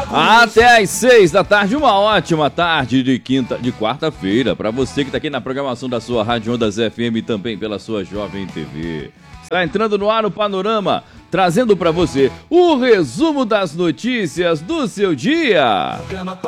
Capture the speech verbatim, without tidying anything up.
Até às seis da tarde, uma ótima tarde de quinta, de quarta-feira, para você que tá aqui na programação da sua Rádio Ondas F M e também pela sua Jovem T V. Está entrando no ar o Panorama, trazendo para você o resumo das notícias do seu dia.